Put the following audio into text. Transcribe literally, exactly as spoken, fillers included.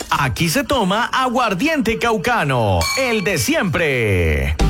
Aquí se toma aguardiente caucano, el de siempre.